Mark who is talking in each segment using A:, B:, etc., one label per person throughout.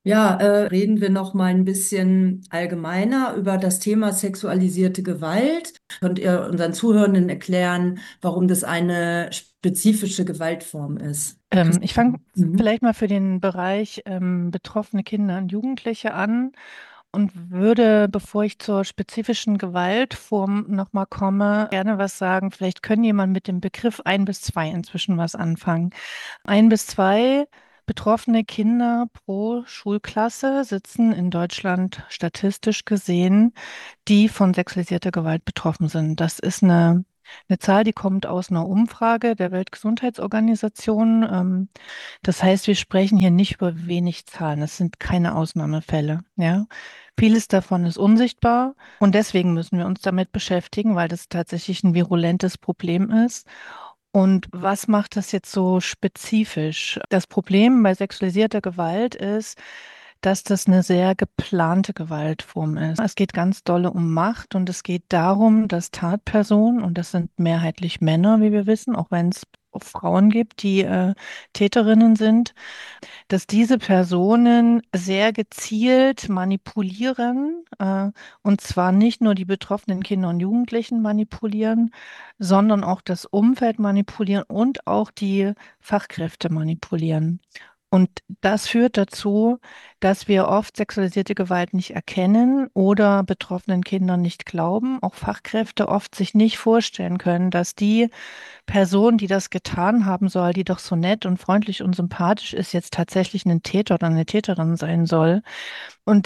A: Ja, reden wir noch mal ein bisschen allgemeiner über das Thema sexualisierte Gewalt. Könnt ihr unseren Zuhörenden erklären, warum das eine spezifische Gewaltform ist?
B: Ich fange
A: Mhm.
B: vielleicht mal für den Bereich betroffene Kinder und Jugendliche an und würde, bevor ich zur spezifischen Gewaltform nochmal komme, gerne was sagen. Vielleicht können jemand mit dem Begriff ein bis zwei inzwischen was anfangen. Ein bis zwei betroffene Kinder pro Schulklasse sitzen in Deutschland statistisch gesehen, die von sexualisierter Gewalt betroffen sind. Das ist eine Zahl, die kommt aus einer Umfrage der Weltgesundheitsorganisation. Das heißt, wir sprechen hier nicht über wenig Zahlen. Es sind keine Ausnahmefälle, ja. Vieles davon ist unsichtbar und deswegen müssen wir uns damit beschäftigen, weil das tatsächlich ein virulentes Problem ist. Und was macht das jetzt so spezifisch? Das Problem bei sexualisierter Gewalt ist, dass das eine sehr geplante Gewaltform ist. Es geht ganz dolle um Macht und es geht darum, dass Tatpersonen, und das sind mehrheitlich Männer, wie wir wissen, auch wenn es auch Frauen gibt, die Täterinnen sind, dass diese Personen sehr gezielt manipulieren, und zwar nicht nur die betroffenen Kinder und Jugendlichen manipulieren, sondern auch das Umfeld manipulieren und auch die Fachkräfte manipulieren. Und das führt dazu, dass wir oft sexualisierte Gewalt nicht erkennen oder betroffenen Kindern nicht glauben, auch Fachkräfte oft sich nicht vorstellen können, dass die Person, die das getan haben soll, die doch so nett und freundlich und sympathisch ist, jetzt tatsächlich ein Täter oder eine Täterin sein soll. Und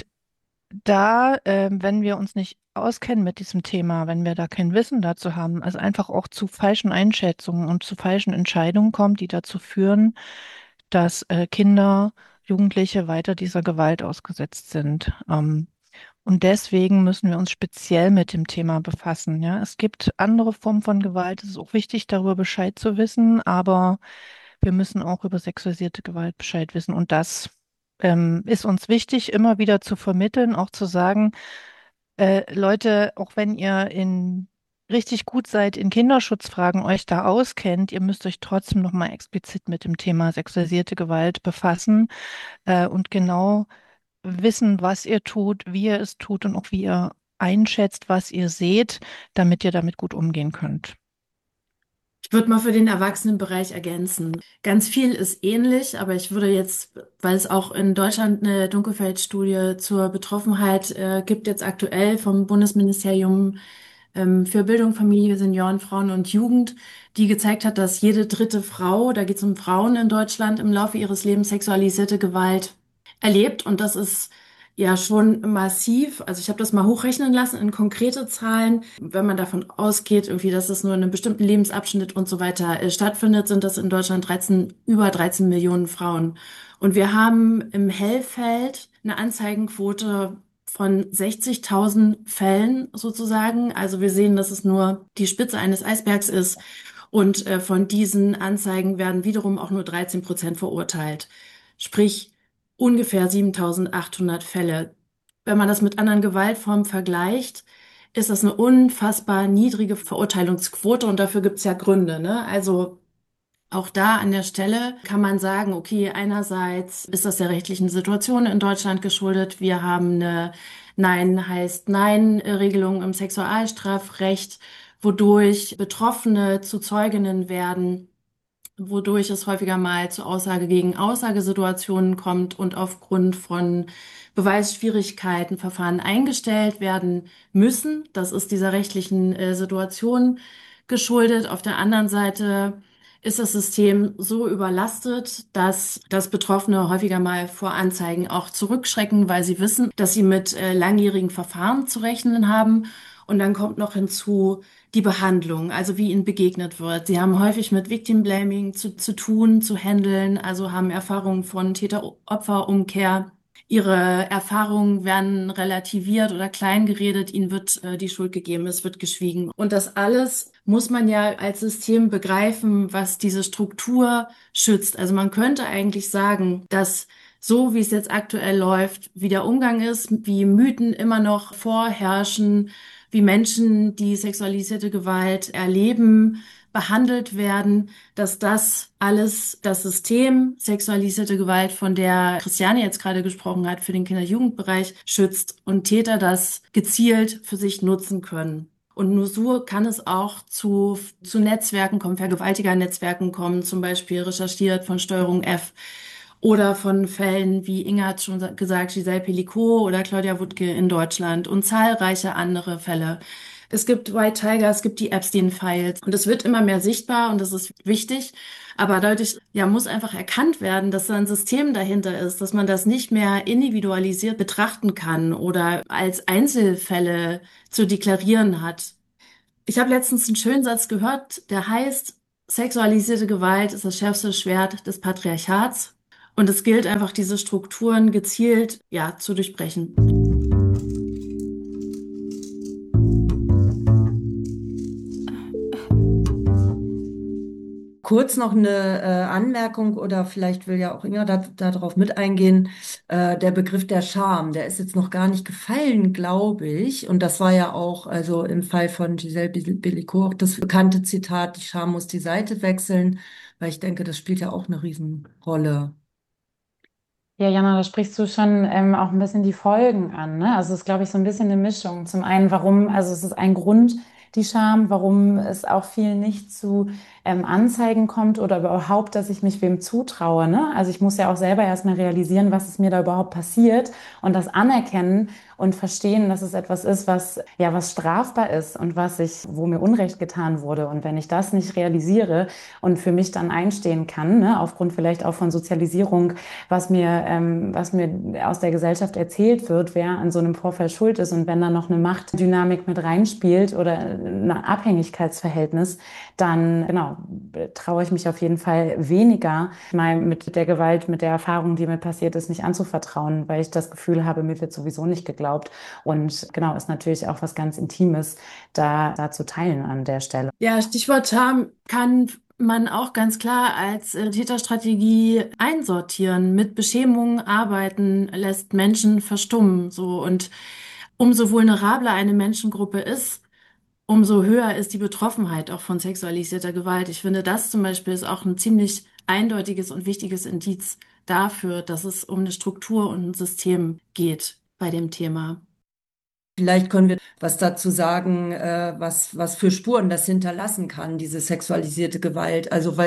B: da, wenn wir uns nicht auskennen mit diesem Thema, wenn wir da kein Wissen dazu haben, also einfach auch zu falschen Einschätzungen und zu falschen Entscheidungen kommt, die dazu führen, dass Kinder, Jugendliche weiter dieser Gewalt ausgesetzt sind. Und deswegen müssen wir uns speziell mit dem Thema befassen. Ja, es gibt andere Formen von Gewalt. Es ist auch wichtig, darüber Bescheid zu wissen, aber wir müssen auch über sexualisierte Gewalt Bescheid wissen. Und das ist uns wichtig, immer wieder zu vermitteln, auch zu sagen, Leute, auch wenn ihr in richtig gut seid in Kinderschutzfragen, euch da auskennt, ihr müsst euch trotzdem nochmal explizit mit dem Thema sexualisierte Gewalt befassen, und genau wissen, was ihr tut, wie ihr es tut und auch wie ihr einschätzt, was ihr seht, damit ihr damit gut umgehen könnt.
A: Ich würde mal für den Erwachsenenbereich ergänzen. Ganz viel ist ähnlich, aber ich würde jetzt, weil es auch in Deutschland eine Dunkelfeldstudie zur Betroffenheit gibt, jetzt aktuell vom Bundesministerium für Bildung, Familie, Senioren, Frauen und Jugend, die gezeigt hat, dass jede dritte Frau, da geht es um Frauen in Deutschland, im Laufe ihres Lebens sexualisierte Gewalt erlebt. Und das ist ja schon massiv. Also ich habe das mal hochrechnen lassen in konkrete Zahlen. Wenn man davon ausgeht, irgendwie, dass es nur in einem bestimmten Lebensabschnitt und so weiter stattfindet, sind das in Deutschland über 13 Millionen Frauen. Und wir haben im Hellfeld eine Anzeigenquote von 60.000 Fällen sozusagen. Also wir sehen, dass es nur die Spitze eines Eisbergs ist. Und von diesen Anzeigen werden wiederum auch nur 13% verurteilt. Sprich, ungefähr 7.800 Fälle. Wenn man das mit anderen Gewaltformen vergleicht, ist das eine unfassbar niedrige Verurteilungsquote und dafür gibt es ja Gründe, ne? Also auch da an der Stelle kann man sagen, okay, einerseits ist das der rechtlichen Situation in Deutschland geschuldet. Wir haben eine Nein heißt Nein-Regelung im Sexualstrafrecht, wodurch Betroffene zu Zeuginnen werden, wodurch es häufiger mal zu Aussage gegen Aussagesituationen kommt und aufgrund von Beweisschwierigkeiten Verfahren eingestellt werden müssen. Das ist dieser rechtlichen Situation geschuldet. Auf der anderen Seite ist das System so überlastet, dass Betroffene häufiger mal vor Anzeigen auch zurückschrecken, weil sie wissen, dass sie mit langjährigen Verfahren zu rechnen haben. Und dann kommt noch hinzu, die Behandlung, also wie ihnen begegnet wird. Sie haben häufig mit Victim Blaming zu tun, zu handeln, also haben Erfahrungen von Täter-Opfer-Umkehr. Ihre Erfahrungen werden relativiert oder kleingeredet, ihnen wird die Schuld gegeben, es wird geschwiegen. Und das alles muss man ja als System begreifen, was diese Struktur schützt. Also man könnte eigentlich sagen, dass so wie es jetzt aktuell läuft, wie der Umgang ist, wie Mythen immer noch vorherrschen, wie Menschen die sexualisierte Gewalt erleben, behandelt werden, dass das alles das System sexualisierte Gewalt, von der Christiane jetzt gerade gesprochen hat, für den Kinder-Jugendbereich schützt und Täter das gezielt für sich nutzen können. Und nur so kann es auch zu Netzwerken kommen, Vergewaltigernetzwerken kommen, zum Beispiel recherchiert von Steuerung F oder von Fällen, wie Inga hat schon gesagt, Giselle Pelicot oder Claudia Wuttke in Deutschland und zahlreiche andere Fälle. Es gibt White Tiger, es gibt die Epstein-Files und es wird immer mehr sichtbar und das ist wichtig. Aber dadurch, ja, muss einfach erkannt werden, dass da ein System dahinter ist, dass man das nicht mehr individualisiert betrachten kann oder als Einzelfälle zu deklarieren hat. Ich habe letztens einen schönen Satz gehört, der heißt, sexualisierte Gewalt ist das schärfste Schwert des Patriarchats. Und es gilt einfach, diese Strukturen gezielt, ja, zu durchbrechen.
C: Kurz noch eine Anmerkung oder vielleicht will ja auch Inga darauf mit eingehen. Der Begriff der Scham, der ist jetzt noch gar nicht gefallen, glaube ich. Und das war ja auch, also im Fall von Giselle Bellicourt, das bekannte Zitat, die Scham muss die Seite wechseln, weil ich denke, das spielt ja auch eine Riesenrolle.
D: Ja, Jana, da sprichst du schon auch ein bisschen die Folgen an, ne? Also es ist, glaube ich, so ein bisschen eine Mischung. Zum einen, warum, also es ist ein Grund, die Scham, warum es auch viel nicht zu Anzeigen kommt oder überhaupt, dass ich mich wem zutraue, ne? Also ich muss ja auch selber erstmal realisieren, was ist mir da überhaupt passiert und das anerkennen und verstehen, dass es etwas ist, was, ja, was strafbar ist und wo mir Unrecht getan wurde. Und wenn ich das nicht realisiere und für mich dann einstehen kann, ne, aufgrund vielleicht auch von Sozialisierung, was mir aus der Gesellschaft erzählt wird, wer an so einem Vorfall schuld ist und wenn da noch eine Machtdynamik mit reinspielt oder ein Abhängigkeitsverhältnis, dann genau traue ich mich auf jeden Fall weniger, mal mit der Gewalt, mit der Erfahrung, die mir passiert ist, mich anzuvertrauen, weil ich das Gefühl habe, mir wird sowieso nicht geglaubt. Und genau, ist natürlich auch was ganz Intimes, da zu teilen an der Stelle.
A: Ja, Stichwort Scham kann man auch ganz klar als Täterstrategie einsortieren. Mit Beschämung arbeiten lässt Menschen verstummen, so. Und umso vulnerabler eine Menschengruppe ist, umso höher ist die Betroffenheit auch von sexualisierter Gewalt. Ich finde, das zum Beispiel ist auch ein ziemlich eindeutiges und wichtiges Indiz dafür, dass es um eine Struktur und ein System geht bei dem Thema.
C: Vielleicht können wir was dazu sagen, was für Spuren das hinterlassen kann, diese sexualisierte Gewalt. Also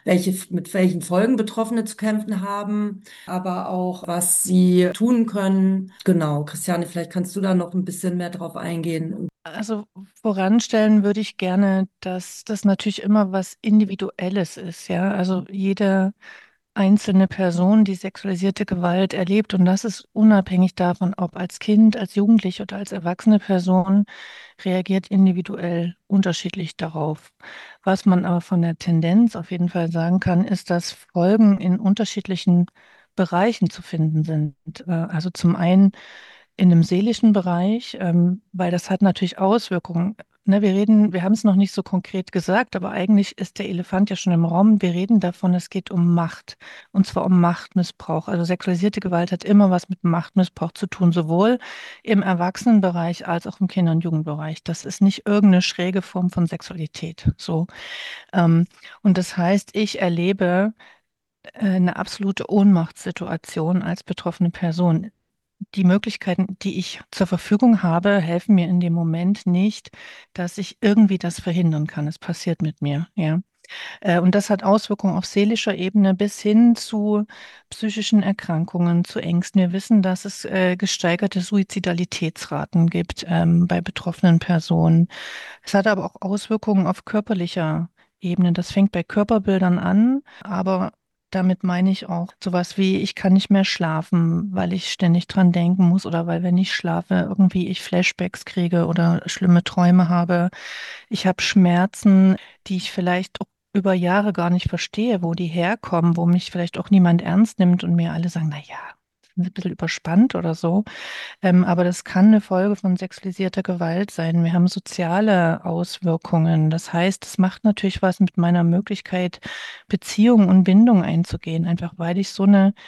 C: mit welchen Folgen Betroffene zu kämpfen haben, aber auch was sie tun können. Genau, Christiane, vielleicht kannst du da noch ein bisschen mehr drauf eingehen.
B: Also voranstellen würde ich gerne, dass das natürlich immer was Individuelles ist, ja. Also jede einzelne Person, die sexualisierte Gewalt erlebt, und das ist unabhängig davon, ob als Kind, als Jugendliche oder als erwachsene Person, reagiert individuell unterschiedlich darauf. Was man aber von der Tendenz auf jeden Fall sagen kann, ist, dass Folgen in unterschiedlichen Bereichen zu finden sind. Also zum einen in dem seelischen Bereich, weil das hat natürlich Auswirkungen. Ne, wir haben es noch nicht so konkret gesagt, aber eigentlich ist der Elefant ja schon im Raum. Wir reden davon, es geht um Macht, und zwar um Machtmissbrauch. Also sexualisierte Gewalt hat immer was mit Machtmissbrauch zu tun, sowohl im Erwachsenenbereich als auch im Kinder- und Jugendbereich. Das ist nicht irgendeine schräge Form von Sexualität. So. Ähm, und das heißt, ich erlebe eine absolute Ohnmachtssituation als betroffene Person. Die Möglichkeiten, die ich zur Verfügung habe, helfen mir in dem Moment nicht, dass ich irgendwie das verhindern kann. Es passiert mit mir, ja. Und das hat Auswirkungen auf seelischer Ebene bis hin zu psychischen Erkrankungen, zu Ängsten. Wir wissen, dass es gesteigerte Suizidalitätsraten gibt bei betroffenen Personen. Es hat aber auch Auswirkungen auf körperlicher Ebene. Das fängt bei Körperbildern an, aber damit meine ich auch sowas wie, ich kann nicht mehr schlafen, weil ich ständig dran denken muss oder weil, wenn ich schlafe, irgendwie ich Flashbacks kriege oder schlimme Träume habe. Ich habe Schmerzen, die ich vielleicht auch über Jahre gar nicht verstehe, wo die herkommen, wo mich vielleicht auch niemand ernst nimmt und mir alle sagen, na ja, sind Sie ein bisschen überspannt oder so. Aber das kann eine Folge von sexualisierter Gewalt sein. Wir haben soziale Auswirkungen. Das heißt, es macht natürlich was mit meiner Möglichkeit, Beziehung und Bindung einzugehen, einfach weil ich so eine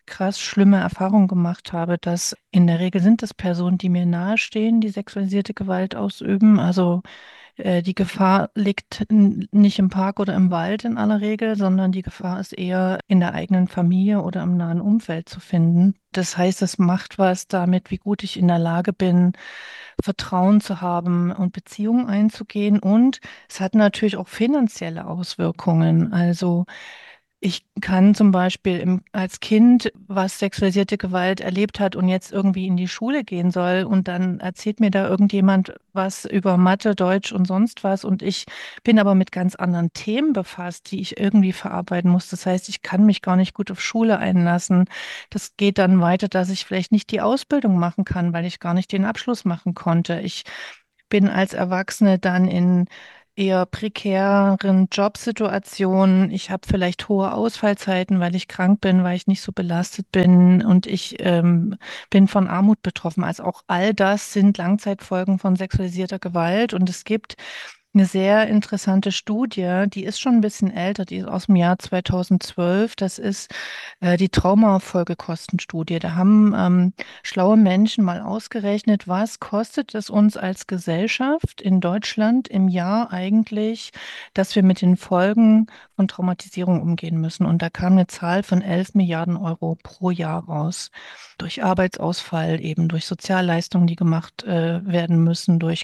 B: krass schlimme Erfahrungen gemacht habe, dass in der Regel sind es Personen, die mir nahestehen, die sexualisierte Gewalt ausüben. Also die Gefahr liegt nicht im Park oder im Wald in aller Regel, sondern die Gefahr ist eher in der eigenen Familie oder im nahen Umfeld zu finden. Das heißt, es macht was damit, wie gut ich in der Lage bin, Vertrauen zu haben und Beziehungen einzugehen. Und es hat natürlich auch finanzielle Auswirkungen. Also ich kann zum Beispiel als Kind, was sexualisierte Gewalt erlebt hat und jetzt irgendwie in die Schule gehen soll und dann erzählt mir da irgendjemand was über Mathe, Deutsch und sonst was und ich bin aber mit ganz anderen Themen befasst, die ich irgendwie verarbeiten muss. Das heißt, ich kann mich gar nicht gut auf Schule einlassen. Das geht dann weiter, dass ich vielleicht nicht die Ausbildung machen kann, weil ich gar nicht den Abschluss machen konnte. Ich bin als Erwachsene dann in eher prekären Jobsituationen. Ich habe vielleicht hohe Ausfallzeiten, weil ich krank bin, weil ich nicht so belastet bin und ich bin von Armut betroffen. Also auch all das sind Langzeitfolgen von sexualisierter Gewalt und es gibt eine sehr interessante Studie, die ist schon ein bisschen älter, die ist aus dem Jahr 2012. Das ist die Traumafolgekostenstudie. Da haben schlaue Menschen mal ausgerechnet, was kostet es uns als Gesellschaft in Deutschland im Jahr eigentlich, dass wir mit den Folgen von Traumatisierung umgehen müssen. Und da kam eine Zahl von 11 Milliarden Euro pro Jahr raus. Durch Arbeitsausfall, eben durch Sozialleistungen, die gemacht werden müssen, durch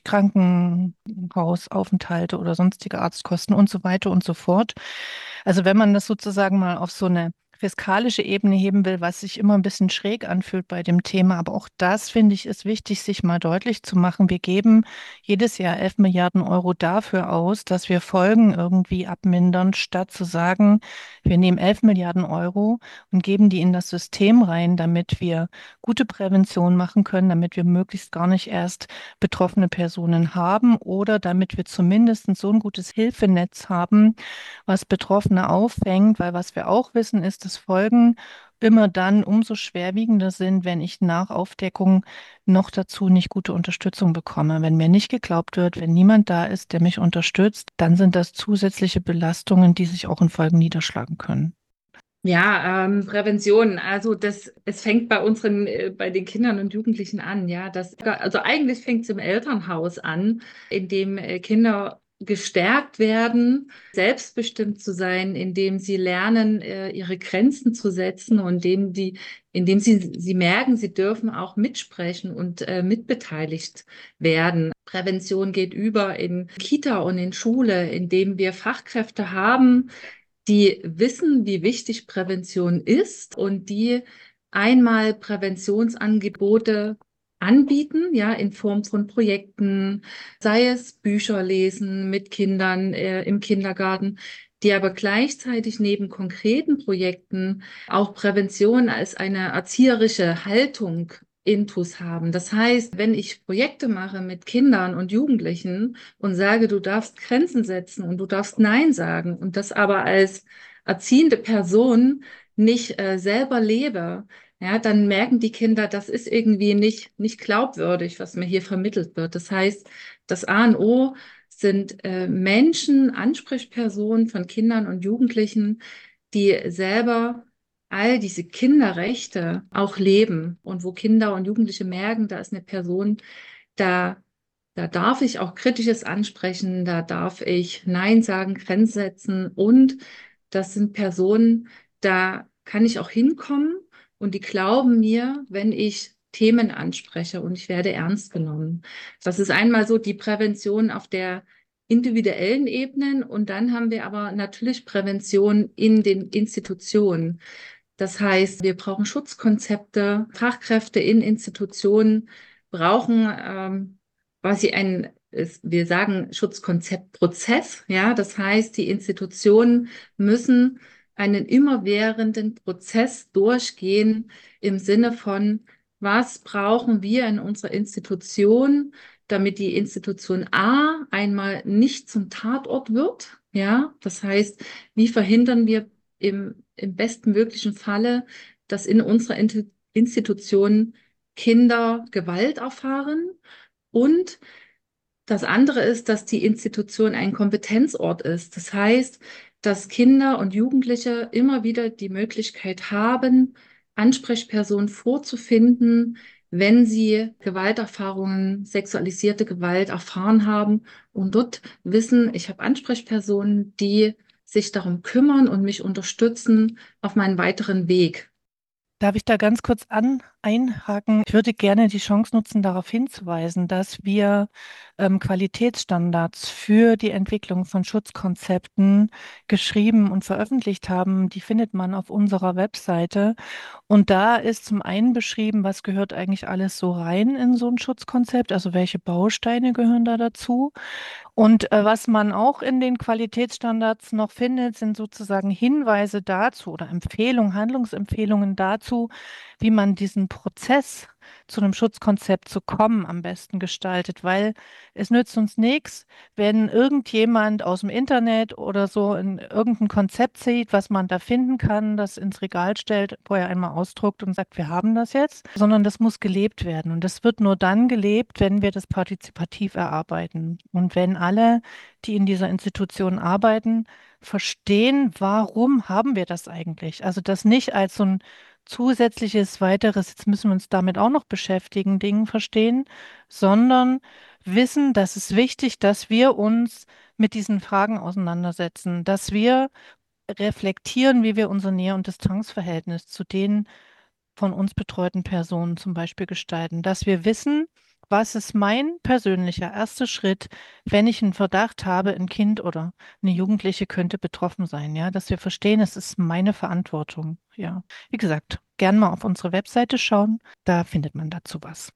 B: Krankenhausaufenthalte oder sonstige Arztkosten und so weiter und so fort. Also wenn man das sozusagen mal auf so eine fiskalische Ebene heben will, was sich immer ein bisschen schräg anfühlt bei dem Thema. Aber auch das, finde ich, ist wichtig, sich mal deutlich zu machen. Wir geben jedes Jahr 11 Milliarden Euro dafür aus, dass wir Folgen irgendwie abmindern, statt zu sagen, wir nehmen 11 Milliarden Euro und geben die in das System rein, damit wir gute Prävention machen können, damit wir möglichst gar nicht erst betroffene Personen haben oder damit wir zumindest so ein gutes Hilfenetz haben, was Betroffene auffängt, weil was wir auch wissen, ist, dass Folgen immer dann umso schwerwiegender sind, wenn ich nach Aufdeckung noch dazu nicht gute Unterstützung bekomme. Wenn mir nicht geglaubt wird, wenn niemand da ist, der mich unterstützt, dann sind das zusätzliche Belastungen, die sich auch in Folgen niederschlagen können.
E: Ja, Prävention. Also es fängt bei bei den Kindern und Jugendlichen an, ja. Also eigentlich fängt es im Elternhaus an, in dem Kinder gestärkt werden, selbstbestimmt zu sein, indem sie lernen, ihre Grenzen zu setzen und indem sie merken, sie dürfen auch mitsprechen und mitbeteiligt werden. Prävention geht über in Kita und in Schule, indem wir Fachkräfte haben, die wissen, wie wichtig Prävention ist und die einmal Präventionsangebote anbieten, ja, in Form von Projekten, sei es Bücher lesen mit Kindern im Kindergarten, die aber gleichzeitig neben konkreten Projekten auch Prävention als eine erzieherische Haltung intus haben. Das heißt, wenn ich Projekte mache mit Kindern und Jugendlichen und sage, du darfst Grenzen setzen und du darfst Nein sagen und das aber als erziehende Person nicht selber lebe, ja, dann merken die Kinder, das ist irgendwie nicht glaubwürdig, was mir hier vermittelt wird. Das heißt, das A und O sind Menschen, Ansprechpersonen von Kindern und Jugendlichen, die selber all diese Kinderrechte auch leben und wo Kinder und Jugendliche merken, da ist eine Person, da, da darf ich auch Kritisches ansprechen, da darf ich Nein sagen, Grenzen setzen und das sind Personen, da kann ich auch hinkommen und die glauben mir, wenn ich Themen anspreche und ich werde ernst genommen. Das ist einmal so die Prävention auf der individuellen Ebene und dann haben wir aber natürlich Prävention in den Institutionen. Das heißt, wir brauchen Schutzkonzepte, Fachkräfte in Institutionen brauchen quasi wir sagen Schutzkonzeptprozess, ja, das heißt, die Institutionen müssen einen immerwährenden Prozess durchgehen im Sinne von, was brauchen wir in unserer Institution, damit die Institution A einmal nicht zum Tatort wird, ja, das heißt, wie verhindern wir im bestmöglichen Falle, dass in unserer Institution Kinder Gewalt erfahren. Und das andere ist, dass die Institution ein Kompetenzort ist. Das heißt, dass Kinder und Jugendliche immer wieder die Möglichkeit haben, Ansprechpersonen vorzufinden, wenn sie Gewalterfahrungen, sexualisierte Gewalt erfahren haben und dort wissen, ich habe Ansprechpersonen, die sich darum kümmern und mich unterstützen auf meinen weiteren Weg.
B: Darf ich da ganz kurz einhaken? Ich würde gerne die Chance nutzen, darauf hinzuweisen, dass wir Qualitätsstandards für die Entwicklung von Schutzkonzepten geschrieben und veröffentlicht haben. Die findet man auf unserer Webseite. Und da ist zum einen beschrieben, was gehört eigentlich alles so rein in so ein Schutzkonzept, also welche Bausteine gehören da dazu. Und was man auch in den Qualitätsstandards noch findet, sind sozusagen Hinweise dazu oder Empfehlungen, Handlungsempfehlungen dazu, wie man diesen Prozess zu einem Schutzkonzept zu kommen am besten gestaltet, weil es nützt uns nichts, wenn irgendjemand aus dem Internet oder so in irgendein Konzept sieht, was man da finden kann, das ins Regal stellt, vorher einmal ausdruckt und sagt, wir haben das jetzt, sondern das muss gelebt werden. Und das wird nur dann gelebt, wenn wir das partizipativ erarbeiten und wenn alle, die in dieser Institution arbeiten, verstehen, warum haben wir das eigentlich? Also das nicht als so ein zusätzliches weiteres, jetzt müssen wir uns damit auch noch beschäftigen, Dingen verstehen, sondern wissen, dass es wichtig, dass wir uns mit diesen Fragen auseinandersetzen, dass wir reflektieren, wie wir unser Nähe- und Distanzverhältnis zu den von uns betreuten Personen zum Beispiel gestalten, dass wir wissen, was ist mein persönlicher erster Schritt, wenn ich einen Verdacht habe, ein Kind oder eine Jugendliche könnte betroffen sein, ja, dass wir verstehen, es ist meine Verantwortung, ja. Wie gesagt, gern mal auf unsere Webseite schauen, da findet man dazu was.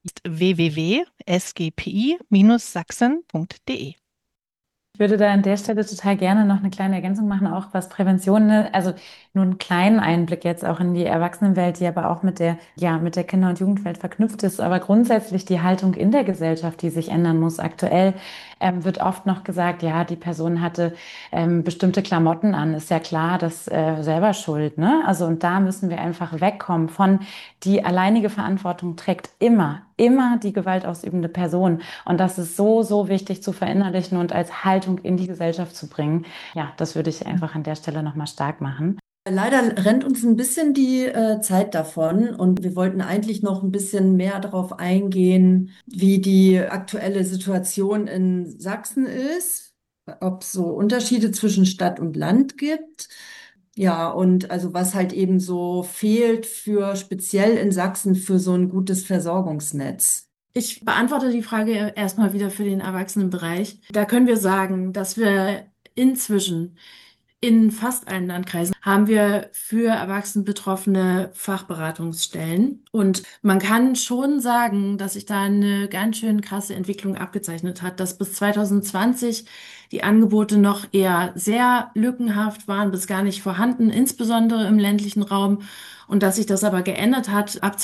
B: www.sgpi-sachsen.de.
D: Ich würde da an der Stelle total gerne noch eine kleine Ergänzung machen, auch was Prävention, ne? Also nur einen kleinen Einblick jetzt auch in die Erwachsenenwelt, die aber auch mit der Kinder- und Jugendwelt verknüpft ist. Aber grundsätzlich die Haltung in der Gesellschaft, die sich ändern muss. Aktuell wird oft noch gesagt, ja, die Person hatte bestimmte Klamotten an. Ist ja klar, das selber schuld, ne? Also und da müssen wir einfach wegkommen von die alleinige Verantwortung trägt immer die gewaltausübende Person. Und das ist so, so wichtig zu verinnerlichen und als Haltung in die Gesellschaft zu bringen. Ja, das würde ich einfach an der Stelle nochmal stark machen.
C: Leider rennt uns ein bisschen die Zeit davon und wir wollten eigentlich noch ein bisschen mehr darauf eingehen, wie die aktuelle Situation in Sachsen ist, ob es so Unterschiede zwischen Stadt und Land gibt. Ja, und also was halt eben so fehlt für speziell in Sachsen für so ein gutes Versorgungsnetz.
A: Ich beantworte die Frage erstmal wieder für den Erwachsenenbereich. Da können wir sagen, dass wir inzwischen in fast allen Landkreisen haben wir für Erwachsene Fachberatungsstellen. Und man kann schon sagen, dass sich da eine ganz schön krasse Entwicklung abgezeichnet hat, dass bis 2020 die Angebote noch eher sehr lückenhaft waren, bis gar nicht vorhanden, insbesondere im ländlichen Raum. Und dass sich das aber geändert hat ab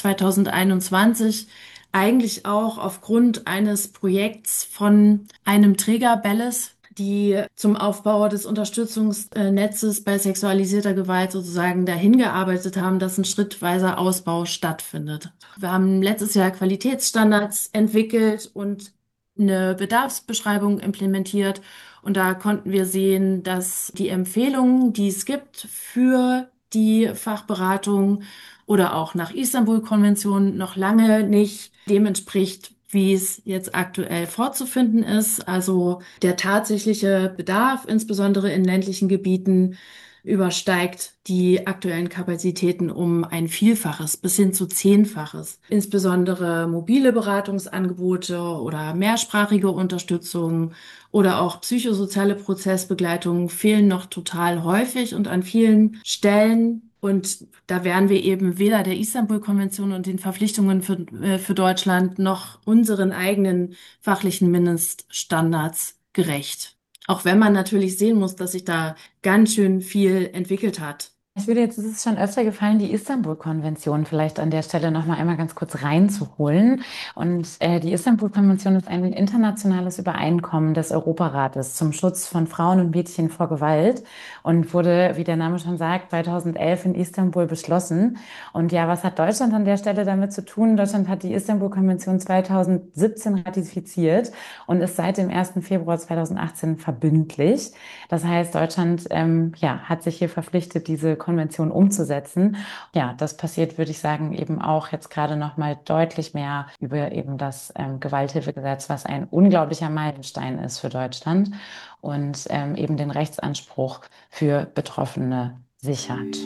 A: 2021. Eigentlich auch aufgrund eines Projekts von einem Träger Belles, die zum Aufbau des Unterstützungsnetzes bei sexualisierter Gewalt sozusagen dahin gearbeitet haben, dass ein schrittweiser Ausbau stattfindet. Wir haben letztes Jahr Qualitätsstandards entwickelt und eine Bedarfsbeschreibung implementiert. Und da konnten wir sehen, dass die Empfehlungen, die es gibt für die Fachberatung oder auch nach Istanbul-Konvention noch lange nicht dem entspricht, wie es jetzt aktuell vorzufinden ist. Also der tatsächliche Bedarf, insbesondere in ländlichen Gebieten, übersteigt die aktuellen Kapazitäten um ein Vielfaches bis hin zu Zehnfaches. Insbesondere mobile Beratungsangebote oder mehrsprachige Unterstützung oder auch psychosoziale Prozessbegleitung fehlen noch total häufig und an vielen Stellen. Und da wären wir eben weder der Istanbul-Konvention und den Verpflichtungen für Deutschland noch unseren eigenen fachlichen Mindeststandards gerecht. Auch wenn man natürlich sehen muss, dass sich da ganz schön viel entwickelt hat.
D: Ich würde jetzt, es ist schon öfter gefallen, die Istanbul-Konvention vielleicht an der Stelle nochmal einmal ganz kurz reinzuholen. Und die Istanbul-Konvention ist ein internationales Übereinkommen des Europarates zum Schutz von Frauen und Mädchen vor Gewalt und wurde, wie der Name schon sagt, 2011 in Istanbul beschlossen. Und ja, was hat Deutschland an der Stelle damit zu tun? Deutschland hat die Istanbul-Konvention 2017 ratifiziert und ist seit dem 1. Februar 2018 verbindlich. Das heißt, Deutschland ja, hat sich hier verpflichtet, diese Konvention umzusetzen. Ja, das passiert, würde ich sagen, eben auch jetzt gerade noch mal deutlich mehr über eben das Gewalthilfegesetz, was ein unglaublicher Meilenstein ist für Deutschland und eben den Rechtsanspruch für Betroffene sichert.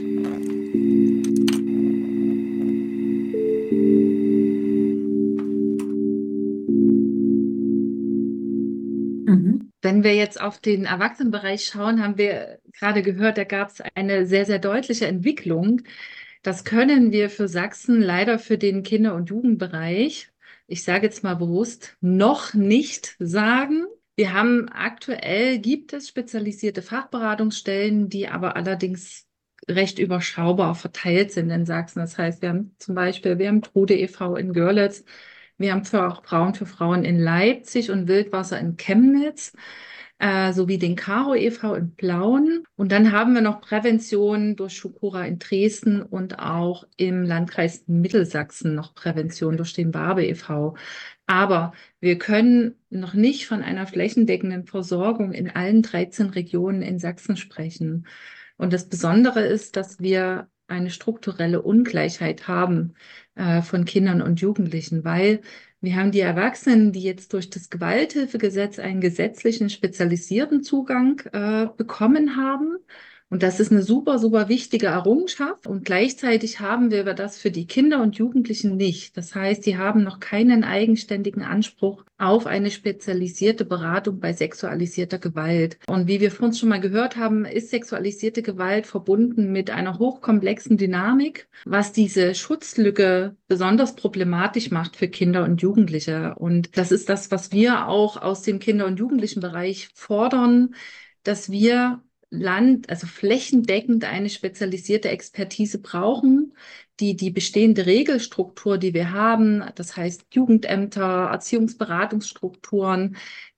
C: Mhm.
E: Wenn wir jetzt auf den Erwachsenenbereich schauen, haben wir gerade gehört, da gab es eine sehr, sehr deutliche Entwicklung. Das können wir für Sachsen leider für den Kinder- und Jugendbereich, ich sage jetzt mal bewusst, noch nicht sagen. Wir haben aktuell, gibt es spezialisierte Fachberatungsstellen, die aber allerdings recht überschaubar verteilt sind in Sachsen. Das heißt, wir haben zum Beispiel, wir haben Trude e.V. in Görlitz, wir haben für auch Frauen für Frauen in Leipzig und Wildwasser in Chemnitz, sowie den Caro e.V. in Plauen. Und dann haben wir noch Prävention durch Schukura in Dresden und auch im Landkreis Mittelsachsen noch Prävention durch den Barbe e.V. Aber wir können noch nicht von einer flächendeckenden Versorgung in allen 13 Regionen in Sachsen sprechen. Und das Besondere ist, dass wir eine strukturelle Ungleichheit haben von Kindern und Jugendlichen, weil wir haben die Erwachsenen, die jetzt durch das Gewalthilfegesetz einen gesetzlichen spezialisierten Zugang bekommen haben. Und das ist eine super, super wichtige Errungenschaft. Und gleichzeitig haben wir das für die Kinder und Jugendlichen nicht. Das heißt, die haben noch keinen eigenständigen Anspruch auf eine spezialisierte Beratung bei sexualisierter Gewalt. Und wie wir vorhin schon mal gehört haben, ist sexualisierte Gewalt verbunden mit einer hochkomplexen Dynamik, was diese Schutzlücke besonders problematisch macht für Kinder und Jugendliche. Und das ist das, was wir auch aus dem Kinder- und Jugendlichenbereich fordern, dass wir also flächendeckend eine spezialisierte Expertise brauchen, die die bestehende Regelstruktur, die wir haben, das heißt Jugendämter, Erziehungsberatungsstrukturen,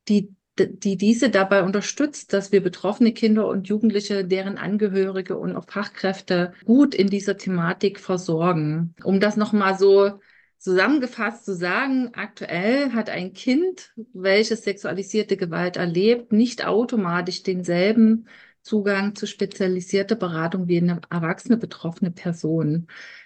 E: die diese dabei unterstützt, dass wir betroffene Kinder und Jugendliche, deren Angehörige und auch Fachkräfte gut in dieser Thematik versorgen. Um das nochmal so zusammengefasst zu sagen, aktuell hat ein Kind, welches sexualisierte Gewalt erlebt, nicht automatisch denselben Zugang zu spezialisierter Beratung wie eine erwachsene betroffene Person.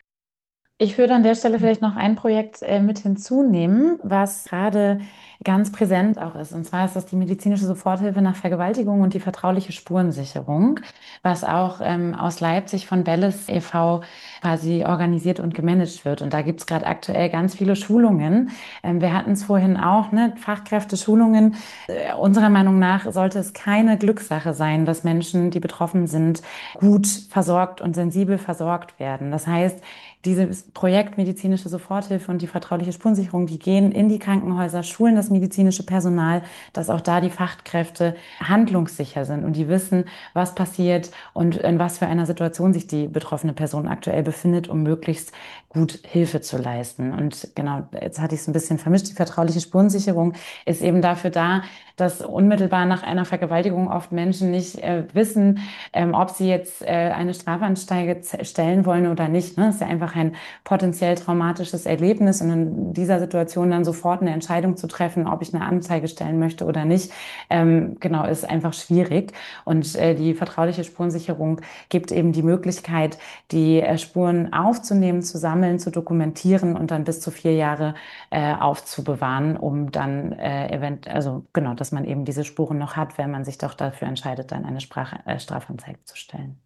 D: Ich würde an der Stelle vielleicht noch ein Projekt mit hinzunehmen, was gerade ganz präsent auch ist. Und zwar ist das die medizinische Soforthilfe nach Vergewaltigung und die vertrauliche Spurensicherung, was auch aus Leipzig von Belles e.V. quasi organisiert und gemanagt wird. Und da gibt es gerade aktuell ganz viele Schulungen. Wir hatten es vorhin auch, ne, Fachkräfteschulungen. Unserer Meinung nach sollte es keine Glückssache sein, dass Menschen, die betroffen sind, gut versorgt und sensibel versorgt werden. Das heißt, dieses Projekt medizinische Soforthilfe und die vertrauliche Spurensicherung, die gehen in die Krankenhäuser, schulen das medizinische Personal, dass auch da die Fachkräfte handlungssicher sind und die wissen, was passiert und in was für einer Situation sich die betroffene Person aktuell befindet, um möglichst gut Hilfe zu leisten. Und genau, jetzt hatte ich es ein bisschen vermischt. Die vertrauliche Spurensicherung ist eben dafür da, dass unmittelbar nach einer Vergewaltigung oft Menschen nicht wissen, ob sie jetzt eine Strafanzeige stellen wollen oder nicht. Ne? Das ist ja einfach ein potenziell traumatisches Erlebnis und in dieser Situation dann sofort eine Entscheidung zu treffen, ob ich eine Anzeige stellen möchte oder nicht, genau, ist einfach schwierig. Und die vertrauliche Spurensicherung gibt eben die Möglichkeit, die Spuren aufzunehmen, zu sammeln, zu dokumentieren und dann bis zu 4 Jahre aufzubewahren, um dann also genau, dass man eben diese Spuren noch hat, wenn man sich doch dafür entscheidet, dann eine Strafanzeige zu stellen.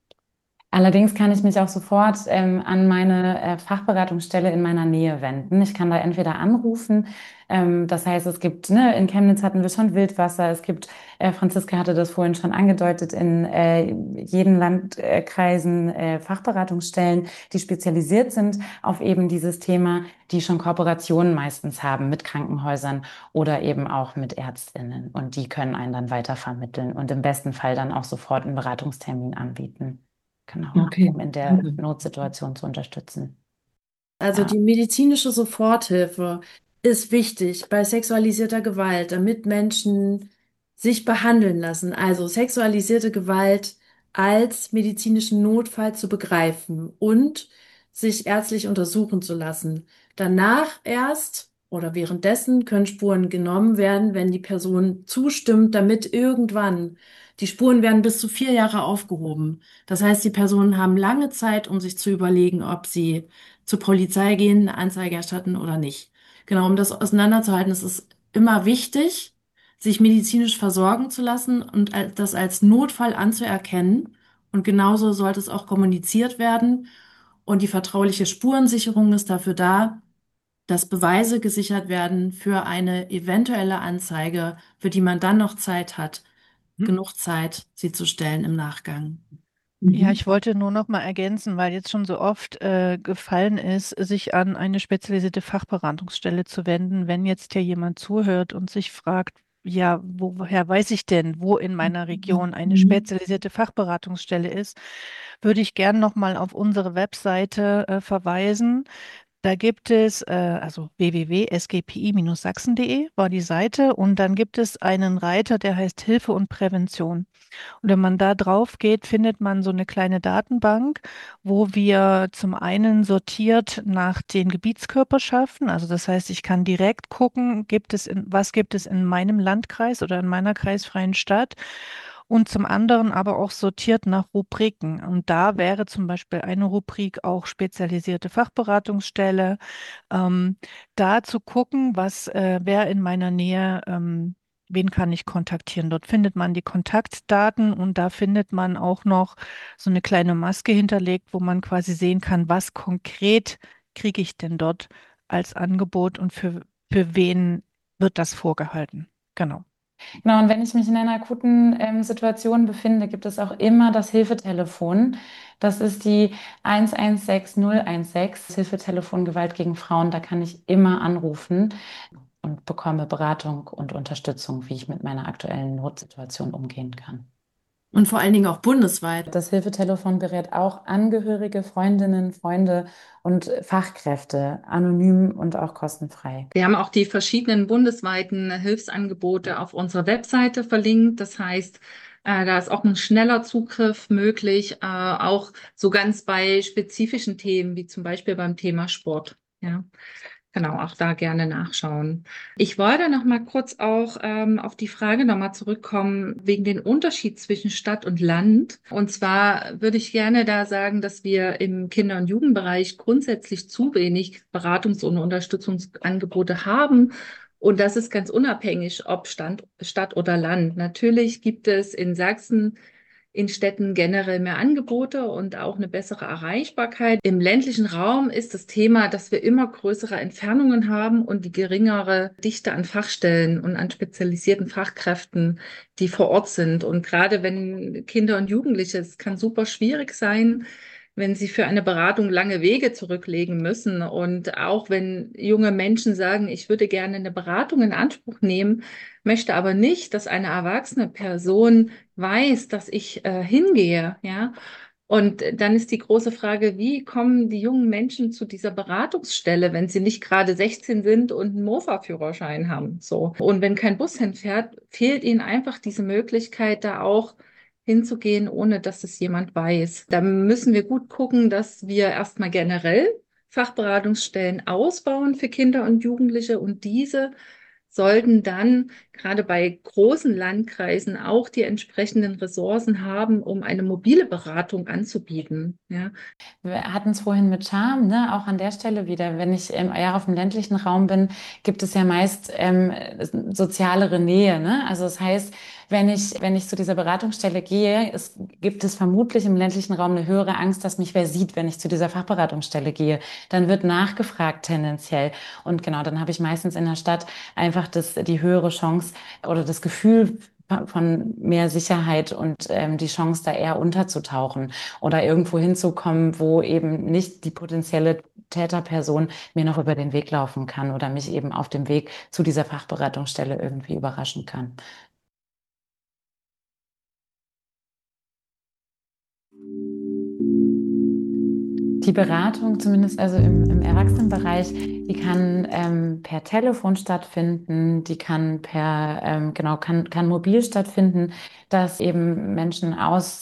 D: Allerdings kann ich mich auch sofort an meine Fachberatungsstelle in meiner Nähe wenden. Ich kann da entweder anrufen, das heißt, es gibt, ne, in Chemnitz hatten wir schon Wildwasser, es gibt, Franziska hatte das vorhin schon angedeutet, in jeden Landkreisen Fachberatungsstellen, die spezialisiert sind auf eben dieses Thema, die schon Kooperationen meistens haben mit Krankenhäusern oder eben auch mit ÄrztInnen. Und die können einen dann weitervermitteln und im besten Fall dann auch sofort einen Beratungstermin anbieten. Genau,
C: Okay.
D: um in der
C: Danke.
D: Notsituation zu unterstützen.
A: Also
D: Ja.
A: die medizinische Soforthilfe ist wichtig bei sexualisierter Gewalt, damit Menschen sich behandeln lassen. Also sexualisierte Gewalt als medizinischen Notfall zu begreifen und sich ärztlich untersuchen zu lassen. Danach erst oder währenddessen können Spuren genommen werden, wenn die Person zustimmt, damit irgendwann die Spuren werden bis zu 4 Jahre aufgehoben. Das heißt, die Personen haben lange Zeit, um sich zu überlegen, ob sie zur Polizei gehen, eine Anzeige erstatten oder nicht. Genau, um das auseinanderzuhalten, ist es immer wichtig, sich medizinisch versorgen zu lassen und das als Notfall anzuerkennen. Und genauso sollte es auch kommuniziert werden. Und die vertrauliche Spurensicherung ist dafür da, dass Beweise gesichert werden für eine eventuelle Anzeige, für die man dann noch Zeit hat, genug Zeit, sie zu stellen im Nachgang.
B: Ja,
C: Mhm.
B: ich wollte nur noch mal ergänzen, weil jetzt schon so oft gefallen ist, sich an eine spezialisierte Fachberatungsstelle zu wenden, wenn jetzt hier jemand zuhört und sich fragt, ja, woher weiß ich denn, wo in meiner Region eine
C: Mhm.
B: spezialisierte Fachberatungsstelle ist, würde ich gern noch mal auf unsere Webseite verweisen. Da gibt es, also www.sgpi-sachsen.de war die Seite und dann gibt es einen Reiter, der heißt Hilfe und Prävention. Und wenn man da drauf geht, findet man so eine kleine Datenbank, wo wir zum einen sortiert nach den Gebietskörperschaften, also das heißt, ich kann direkt gucken, was gibt es in meinem Landkreis oder in meiner kreisfreien Stadt und zum anderen aber auch sortiert nach Rubriken. Und da wäre zum Beispiel eine Rubrik auch spezialisierte Fachberatungsstelle, ähm, da zu gucken, wer in meiner Nähe wen kann ich kontaktieren? Dort findet man die Kontaktdaten und da findet man auch noch so eine kleine Maske hinterlegt, wo man quasi sehen kann, was konkret kriege ich denn dort als Angebot und für wen wird das vorgehalten. Genau.
D: Genau, und wenn ich mich in einer akuten Situation befinde, gibt es auch immer das Hilfetelefon. Das ist die 116016, das Hilfetelefon Gewalt gegen Frauen. Da kann ich immer anrufen und bekomme Beratung und Unterstützung, wie ich mit meiner aktuellen Notsituation umgehen kann.
A: Und vor allen Dingen auch bundesweit.
D: Das Hilfetelefon berät auch Angehörige, Freundinnen, Freunde und Fachkräfte, anonym und auch kostenfrei.
E: Wir haben auch die verschiedenen bundesweiten Hilfsangebote auf unserer Webseite verlinkt. Das heißt, da ist auch ein schneller Zugriff möglich, auch so ganz bei spezifischen Themen, wie zum Beispiel beim Thema Sport. Ja. Genau, auch da gerne nachschauen. Ich wollte noch mal kurz auch auf die Frage noch mal zurückkommen wegen den Unterschied zwischen Stadt und Land. Und zwar würde ich gerne da sagen, dass wir im Kinder- und Jugendbereich grundsätzlich zu wenig Beratungs- und Unterstützungsangebote haben. Und das ist ganz unabhängig, ob Stadt oder Land. Natürlich gibt es in Sachsen in Städten generell mehr Angebote und auch eine bessere Erreichbarkeit. Im ländlichen Raum ist das Thema, dass wir immer größere Entfernungen haben und die geringere Dichte an Fachstellen und an spezialisierten Fachkräften, die vor Ort sind. Und gerade wenn Kinder und Jugendliche, es kann super schwierig sein, wenn sie für eine Beratung lange Wege zurücklegen müssen. Und auch wenn junge Menschen sagen, ich würde gerne eine Beratung in Anspruch nehmen, möchte aber nicht, dass eine erwachsene Person weiß, dass ich hingehe, ja. Und dann ist die große Frage, wie kommen die jungen Menschen zu dieser Beratungsstelle, wenn sie nicht gerade 16 sind und einen Mofa-Führerschein haben, so. Und wenn kein Bus hinfährt, fehlt ihnen einfach diese Möglichkeit, da auch hinzugehen, ohne dass es jemand weiß. Da müssen wir gut gucken, dass wir erstmal generell Fachberatungsstellen ausbauen für Kinder und Jugendliche und diese sollten dann gerade bei großen Landkreisen auch die entsprechenden Ressourcen haben, um eine mobile Beratung anzubieten. Ja.
D: Wir hatten es vorhin mit Charme, ne? Auch an der Stelle wieder. Wenn ich eher auf dem ländlichen Raum bin, gibt es ja meist sozialere Nähe, ne? Also das heißt, wenn ich zu dieser Beratungsstelle gehe, gibt es vermutlich im ländlichen Raum eine höhere Angst, dass mich wer sieht, wenn ich zu dieser Fachberatungsstelle gehe. Dann wird nachgefragt tendenziell. Und genau, dann habe ich meistens in der Stadt einfach die höhere Chance oder das Gefühl von mehr Sicherheit und die Chance, da eher unterzutauchen oder irgendwo hinzukommen, wo eben nicht die potenzielle Täterperson mir noch über den Weg laufen kann oder mich eben auf dem Weg zu dieser Fachberatungsstelle irgendwie überraschen kann. Die Beratung, zumindest also im Erwachsenenbereich, die kann per Telefon stattfinden, die kann genau, kann mobil stattfinden, dass eben Menschen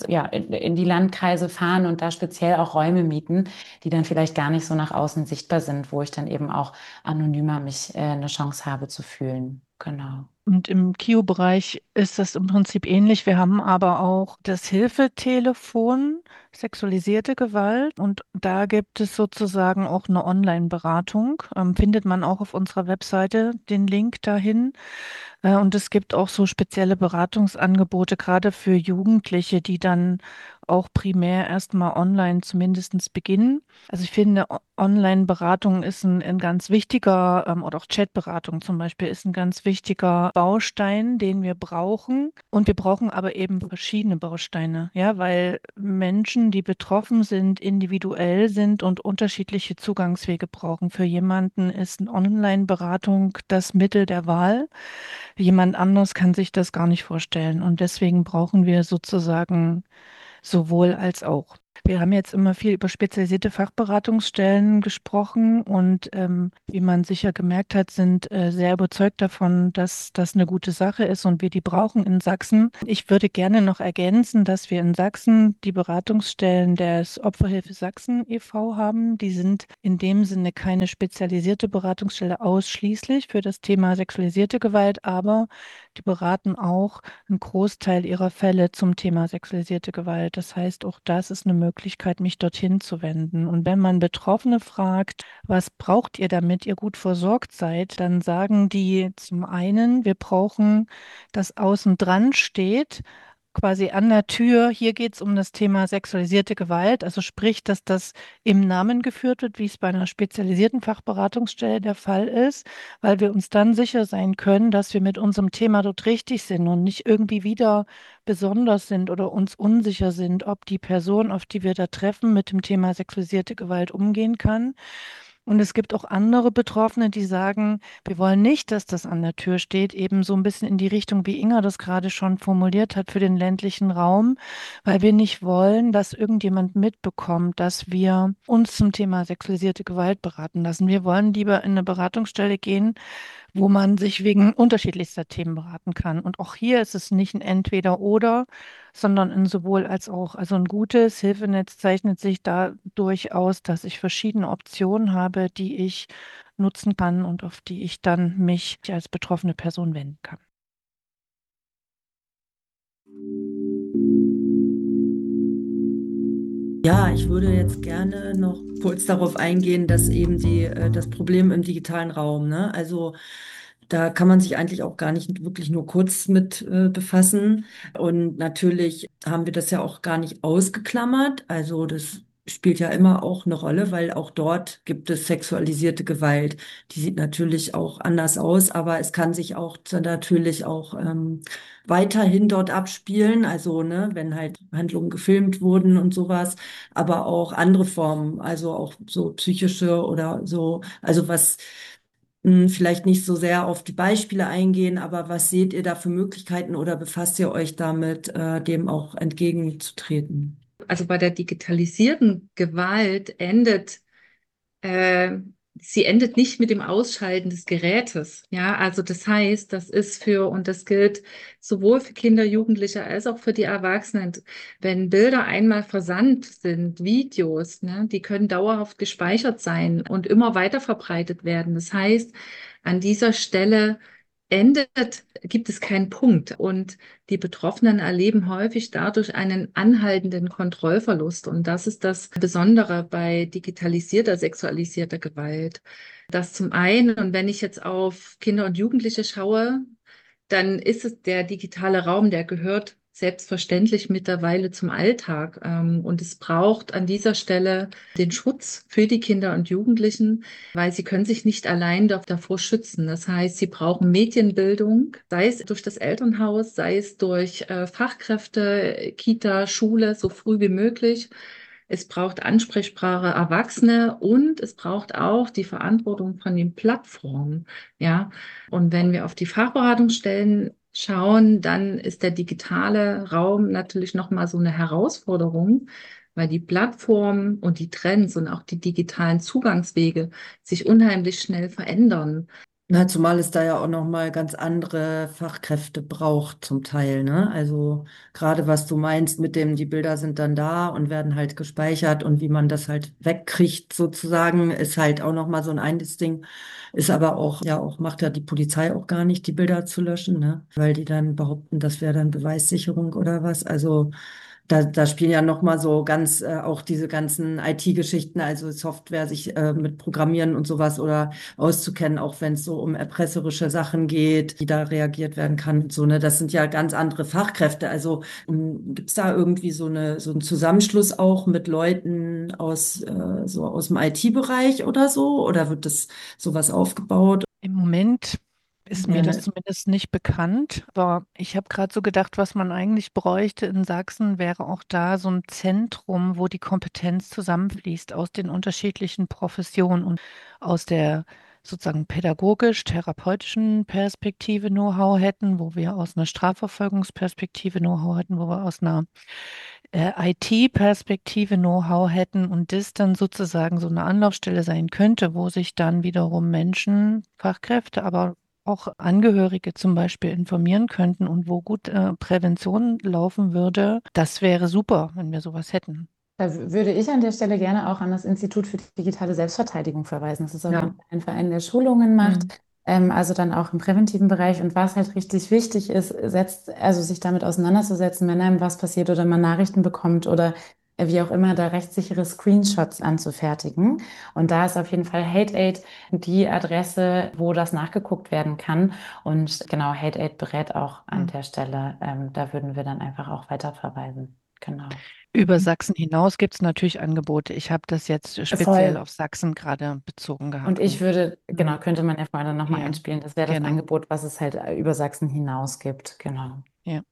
D: in die Landkreise fahren und da speziell auch Räume mieten, die dann vielleicht gar nicht so nach außen sichtbar sind, wo ich dann eben auch anonymer mich eine Chance habe zu fühlen. Genau.
B: Und im KIO-Bereich ist das im Prinzip ähnlich. Wir haben aber auch das Hilfetelefon, sexualisierte Gewalt. Und da gibt es sozusagen auch eine Online-Beratung. Findet man auch auf unserer Webseite den Link dahin. Und es gibt auch so spezielle Beratungsangebote, gerade für Jugendliche, die dann auch primär erstmal online zumindestens beginnen. Also ich finde, Online-Beratung ist ein ganz wichtiger, oder auch Chat-Beratung zum Beispiel, ist ein ganz wichtiger Baustein, den wir brauchen. Und wir brauchen aber eben verschiedene Bausteine, ja, weil Menschen, die betroffen sind, individuell sind und unterschiedliche Zugangswege brauchen. Für jemanden ist eine Online-Beratung das Mittel der Wahl. Jemand anders kann sich das gar nicht vorstellen. Und deswegen brauchen wir sozusagen sowohl als auch. Wir haben jetzt immer viel über spezialisierte Fachberatungsstellen gesprochen und wie man sicher gemerkt hat, sind sehr überzeugt davon, dass das eine gute Sache ist und wir die brauchen in Sachsen. Ich würde gerne noch ergänzen, dass wir in Sachsen die Beratungsstellen des Opferhilfe Sachsen e.V. haben. Die sind in dem Sinne keine spezialisierte Beratungsstelle ausschließlich für das Thema sexualisierte Gewalt, aber die beraten auch einen Großteil ihrer Fälle zum Thema sexualisierte Gewalt. Das heißt, auch das ist eine Möglichkeit, mich dorthin zu wenden. Und wenn man Betroffene fragt, was braucht ihr, damit ihr gut versorgt seid, dann sagen die zum einen, wir brauchen, dass außen dran steht, quasi an der Tür, hier geht es um das Thema sexualisierte Gewalt, also sprich, dass das im Namen geführt wird, wie es bei einer spezialisierten Fachberatungsstelle der Fall ist, weil wir uns dann sicher sein können, dass wir mit unserem Thema dort richtig sind und nicht irgendwie wieder besonders sind oder uns unsicher sind, ob die Person, auf die wir da treffen, mit dem Thema sexualisierte Gewalt umgehen kann. Und es gibt auch andere Betroffene, die sagen, wir wollen nicht, dass das an der Tür steht, eben so ein bisschen in die Richtung, wie Inga das gerade schon formuliert hat für den ländlichen Raum, weil wir nicht wollen, dass irgendjemand mitbekommt, dass wir uns zum Thema sexualisierte Gewalt beraten lassen. Wir wollen lieber in eine Beratungsstelle gehen, wo man sich wegen unterschiedlichster Themen beraten kann. Und auch hier ist es nicht ein Entweder-Oder, sondern ein sowohl als auch. Also ein gutes Hilfenetz zeichnet sich dadurch aus, dass ich verschiedene Optionen habe, die ich nutzen kann und auf die ich dann mich als betroffene Person wenden kann.
C: Ja, ich würde jetzt gerne noch kurz darauf eingehen, dass eben das Problem im digitalen Raum, ne? Also da kann man sich eigentlich auch gar nicht wirklich nur kurz mit befassen. Und natürlich haben wir das ja auch gar nicht ausgeklammert. Also das spielt ja immer auch eine Rolle, weil auch dort gibt es sexualisierte Gewalt. Die sieht natürlich auch anders aus, aber es kann sich auch natürlich auch weiterhin dort abspielen. Also ne, wenn halt Handlungen gefilmt wurden und sowas, aber auch andere Formen, also auch so psychische oder so, also was vielleicht nicht so sehr auf die Beispiele eingehen, aber was seht ihr da für Möglichkeiten oder befasst ihr euch damit, dem auch entgegenzutreten?
E: Also bei der digitalisierten Gewalt äh, sie endet nicht mit dem Ausschalten des Gerätes. Ja, also das heißt, und das gilt sowohl für Kinder, Jugendliche als auch für die Erwachsenen. Wenn Bilder einmal versandt sind, Videos, ne, die können dauerhaft gespeichert sein und immer weiter verbreitet werden. Das heißt, an dieser Stelle gibt es keinen Punkt. Und die Betroffenen erleben häufig dadurch einen anhaltenden Kontrollverlust. Und das ist das Besondere bei digitalisierter, sexualisierter Gewalt. Das zum einen, und wenn ich jetzt auf Kinder und Jugendliche schaue, dann ist es der digitale Raum, der gehört selbstverständlich mittlerweile zum Alltag. Und es braucht an dieser Stelle den Schutz für die Kinder und Jugendlichen, weil sie können sich nicht allein davor schützen. Das heißt, sie brauchen Medienbildung, sei es durch das Elternhaus, sei es durch Fachkräfte, Kita, Schule, so früh wie möglich. Es braucht ansprechbare Erwachsene und es braucht auch die Verantwortung von den Plattformen. Ja, und wenn wir auf die Fachberatungsstellen schauen, dann ist der digitale Raum natürlich nochmal so eine Herausforderung, weil die Plattformen und die Trends und auch die digitalen Zugangswege sich unheimlich schnell verändern.
C: Na, zumal es da ja auch noch mal ganz andere Fachkräfte braucht zum Teil, ne? Also gerade was du meinst mit dem, die Bilder sind dann da und werden halt gespeichert und wie man das halt wegkriegt sozusagen, ist halt auch noch mal so ein eines Ding. Ist aber auch, ja auch, macht ja die Polizei auch gar nicht, die Bilder zu löschen, ne? Weil die dann behaupten, das wäre dann Beweissicherung oder was. Also da spielen ja noch mal so ganz auch diese ganzen IT-Geschichten, also Software, sich mit Programmieren und sowas oder auszukennen, auch wenn es so um erpresserische Sachen geht, wie da reagiert werden kann und so, ne? Das sind ja ganz andere Fachkräfte. Also gibt es da irgendwie so einen Zusammenschluss auch mit Leuten aus so aus dem IT-Bereich oder so? Oder wird das sowas aufgebaut?
B: Im Moment ist mir
C: Ja,
B: das
C: ne?
B: zumindest nicht bekannt, aber ich habe gerade so gedacht, was man eigentlich bräuchte in Sachsen, wäre auch da so ein Zentrum, wo die Kompetenz zusammenfließt aus den unterschiedlichen Professionen und aus der sozusagen pädagogisch-therapeutischen Perspektive Know-how hätten, wo wir aus einer Strafverfolgungsperspektive Know-how hätten, wo wir aus einer IT-Perspektive Know-how hätten und das dann sozusagen so eine Anlaufstelle sein könnte, wo sich dann wiederum Menschen, Fachkräfte, aber auch Angehörige zum Beispiel informieren könnten und wo gut Prävention laufen würde. Das wäre super, wenn wir sowas hätten.
D: Da würde ich an der Stelle gerne auch an das Institut für digitale Selbstverteidigung verweisen. Das ist auf jeden
C: Ja.
D: Fall ein Verein, der Schulungen macht,
B: Hm.
D: also dann auch im präventiven Bereich. Und was halt richtig wichtig ist, also sich damit auseinanderzusetzen, wenn einem was passiert oder man Nachrichten bekommt oder wie auch immer, da rechtssichere Screenshots anzufertigen. Und da ist auf jeden Fall HateAid die Adresse, wo das nachgeguckt werden kann. Und genau, HateAid berät auch an
B: Hm.
D: der Stelle. Da würden wir dann einfach auch weiterverweisen. Genau.
B: Über Sachsen hinaus gibt es natürlich Angebote. Ich habe das jetzt speziell
D: Voll.
B: auf Sachsen gerade bezogen
D: Und
B: gehabt.
D: ich würde,
B: Hm.
D: genau, könnte man ja vorher dann nochmal
B: Ja,
D: einspielen. Das wäre das
B: genau.
D: Angebot, was es halt über Sachsen hinaus gibt. Genau.
B: Ja.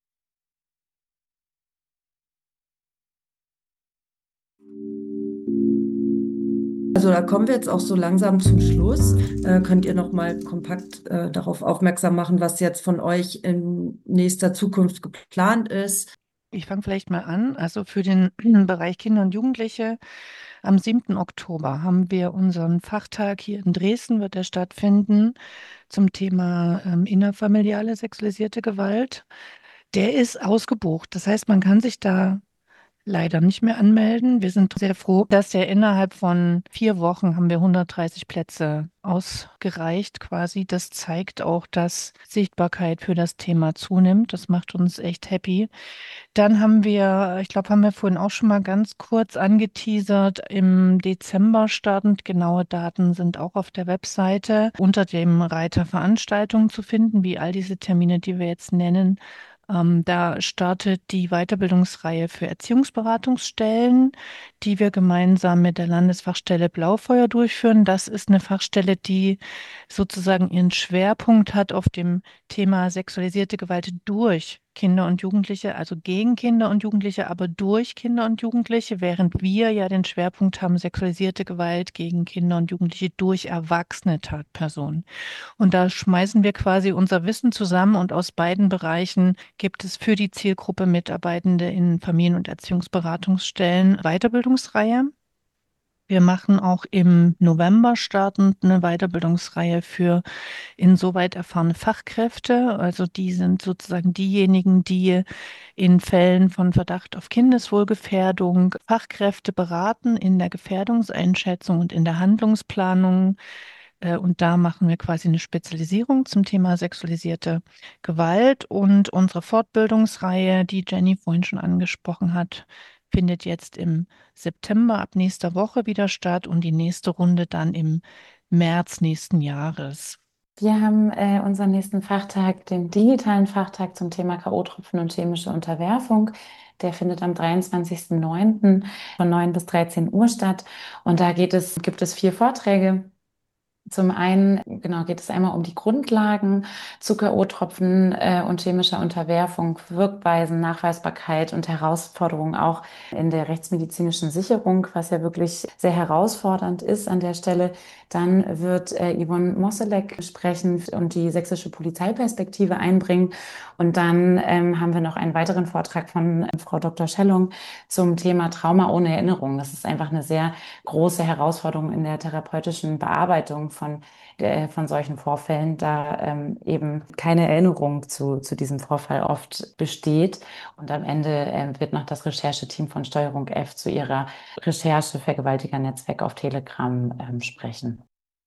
C: Also da kommen wir jetzt auch so langsam zum Schluss. Könnt ihr noch mal kompakt darauf aufmerksam machen, was jetzt von euch in nächster Zukunft geplant ist?
B: Ich fange vielleicht mal an. Also für den Bereich Kinder und Jugendliche am 7. Oktober haben wir unseren Fachtag hier in Dresden, wird er stattfinden, zum Thema innerfamiliale sexualisierte Gewalt. Der ist ausgebucht. Das heißt, man kann sich da leider nicht mehr anmelden. Wir sind sehr froh, dass der innerhalb von 4 Wochen haben wir 130 Plätze ausgereicht quasi. Das zeigt auch, dass Sichtbarkeit für das Thema zunimmt. Das macht uns echt happy. Dann haben wir, ich glaube, haben wir vorhin auch schon mal ganz kurz angeteasert, im Dezember startend. Genaue Daten sind auch auf der Webseite unter dem Reiter Veranstaltungen zu finden, wie all diese Termine, die wir jetzt nennen. Da startet die Weiterbildungsreihe für Erziehungsberatungsstellen, die wir gemeinsam mit der Landesfachstelle Blaufeuer durchführen. Das ist eine Fachstelle, die sozusagen ihren Schwerpunkt hat auf dem Thema sexualisierte Gewalt durch Kinder und Jugendliche, also gegen Kinder und Jugendliche, aber durch Kinder und Jugendliche, während wir ja den Schwerpunkt haben, sexualisierte Gewalt gegen Kinder und Jugendliche durch erwachsene Tatpersonen. Und da schmeißen wir quasi unser Wissen zusammen und aus beiden Bereichen gibt es für die Zielgruppe Mitarbeitende in Familien- und Erziehungsberatungsstellen Weiterbildungsreihe. Wir machen auch im November startend eine Weiterbildungsreihe für insoweit erfahrene Fachkräfte. Also die sind sozusagen diejenigen, die in Fällen von Verdacht auf Kindeswohlgefährdung Fachkräfte beraten in der Gefährdungseinschätzung und in der Handlungsplanung. Und da machen wir quasi eine Spezialisierung zum Thema sexualisierte Gewalt. Und unsere Fortbildungsreihe, die Jenny vorhin schon angesprochen hat, findet jetzt im September ab nächster Woche wieder statt und die nächste Runde dann im März nächsten Jahres.
D: Wir haben unseren nächsten Fachtag, den digitalen Fachtag zum Thema K.O.-Tropfen und chemische Unterwerfung. Der findet am 23.09. von 9 bis 13 Uhr statt. Und da gibt es 4 Vorträge. Zum einen, genau, geht es einmal um die Grundlagen, Zucker-O-Tropfen und chemischer Unterwerfung, Wirkweisen, Nachweisbarkeit und Herausforderungen auch in der rechtsmedizinischen Sicherung, was ja wirklich sehr herausfordernd ist an der Stelle. Dann wird Yvonne Mosselek sprechen und die sächsische Polizeiperspektive einbringen. Und dann haben wir noch einen weiteren Vortrag von Frau Dr. Schellung zum Thema Trauma ohne Erinnerung. Das ist einfach eine sehr große Herausforderung in der therapeutischen Bearbeitung von solchen Vorfällen, da eben keine Erinnerung zu diesem Vorfall oft besteht. Und am Ende wird noch das Rechercheteam von Steuerung F zu ihrer Recherche Vergewaltigernetzwerk auf Telegram sprechen.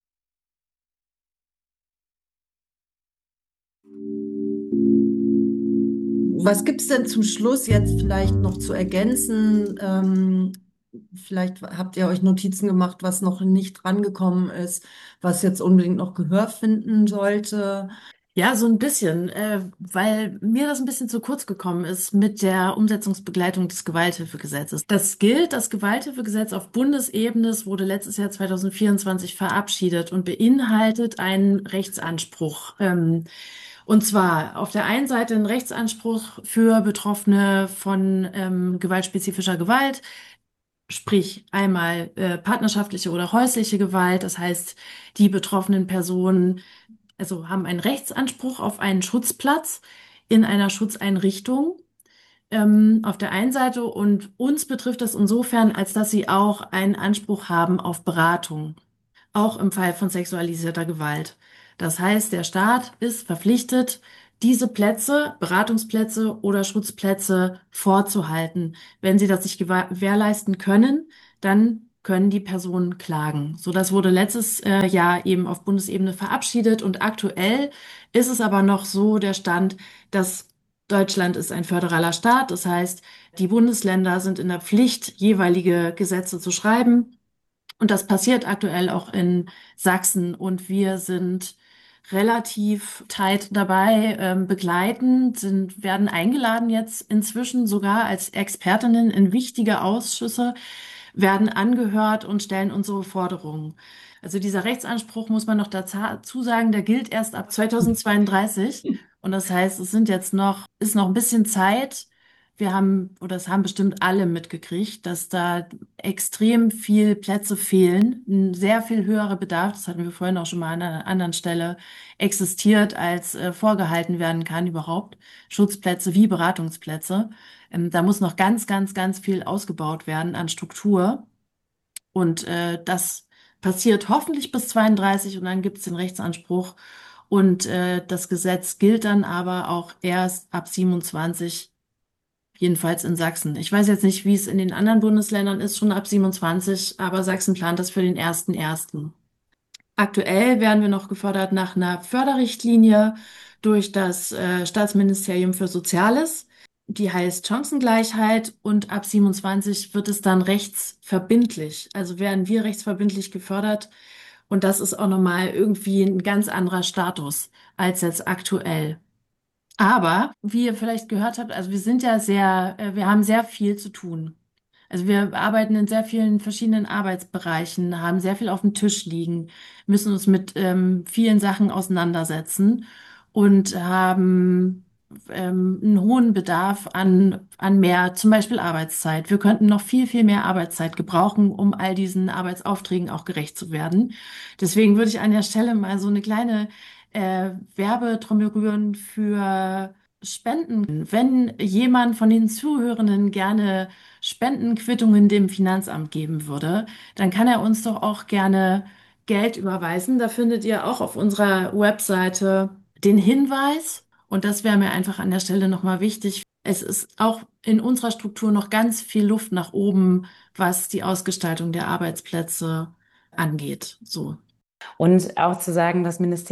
C: Was gibt es denn zum Schluss jetzt vielleicht noch zu ergänzen? Vielleicht habt ihr euch Notizen gemacht, was noch nicht drangekommen ist, was jetzt unbedingt noch Gehör finden sollte.
A: Ja, so ein bisschen, weil mir das ein bisschen zu kurz gekommen ist mit der Umsetzungsbegleitung des Gewalthilfegesetzes. Das Gewalthilfegesetz auf Bundesebene, es wurde letztes Jahr 2024 verabschiedet und beinhaltet einen Rechtsanspruch. Und zwar auf der einen Seite einen Rechtsanspruch für Betroffene von gewaltspezifischer Gewalt, sprich einmal partnerschaftliche oder häusliche Gewalt. Das heißt, die betroffenen Personen also haben einen Rechtsanspruch auf einen Schutzplatz in einer Schutzeinrichtung auf der einen Seite und uns betrifft das insofern, als dass sie auch einen Anspruch haben auf Beratung, auch im Fall von sexualisierter Gewalt. Das heißt, der Staat ist verpflichtet, diese Plätze, Beratungsplätze oder Schutzplätze vorzuhalten. Wenn sie das nicht gewährleisten können, dann können die Personen klagen. So, das wurde letztes Jahr eben auf Bundesebene verabschiedet und aktuell ist es aber noch so der Stand, dass Deutschland ist ein föderaler Staat. Das heißt, die Bundesländer sind in der Pflicht, jeweilige Gesetze zu schreiben. Und das passiert aktuell auch in Sachsen und wir sind relativ tight dabei, begleitend, werden eingeladen jetzt inzwischen sogar als Expertinnen in wichtige Ausschüsse, werden angehört und stellen unsere Forderungen. Also dieser Rechtsanspruch, muss man noch dazu sagen, der gilt erst ab 2032. Und das heißt, ist noch ein bisschen Zeit. Wir haben, oder es haben bestimmt alle mitgekriegt, dass da extrem viel Plätze fehlen, ein sehr viel höherer Bedarf, das hatten wir vorhin auch schon mal an einer anderen Stelle existiert, als vorgehalten werden kann überhaupt. Schutzplätze wie Beratungsplätze. Da muss noch ganz, ganz, ganz viel ausgebaut werden an Struktur. Und das passiert hoffentlich bis 32 und dann gibt es den Rechtsanspruch. Und das Gesetz gilt dann aber auch erst ab 27. Jedenfalls in Sachsen. Ich weiß jetzt nicht, wie es in den anderen Bundesländern ist, schon ab 27, aber Sachsen plant das für den 1.1. Aktuell werden wir noch gefördert nach einer Förderrichtlinie durch das Staatsministerium für Soziales. Die heißt Chancengleichheit und ab 27 wird es dann rechtsverbindlich. Also werden wir rechtsverbindlich gefördert und das ist auch nochmal irgendwie ein ganz anderer Status als jetzt aktuell. Aber, wie ihr vielleicht gehört habt, also wir sind ja wir haben sehr viel zu tun. Also wir arbeiten in sehr vielen verschiedenen Arbeitsbereichen, haben sehr viel auf dem Tisch liegen, müssen uns mit vielen Sachen auseinandersetzen und haben einen hohen Bedarf an mehr, zum Beispiel Arbeitszeit. Wir könnten noch viel, viel mehr Arbeitszeit gebrauchen, um all diesen Arbeitsaufträgen auch gerecht zu werden. Deswegen würde ich an der Stelle mal so eine kleine Werbetrommel rühren für Spenden. Wenn jemand von den Zuhörenden gerne Spendenquittungen dem Finanzamt geben würde, dann kann er uns doch auch gerne Geld überweisen. Da findet ihr auch auf unserer Webseite den Hinweis. Und das wäre mir einfach an der Stelle nochmal wichtig. Es ist auch in unserer Struktur noch ganz viel Luft nach oben, was die Ausgestaltung der Arbeitsplätze angeht. So.
D: Und auch zu sagen,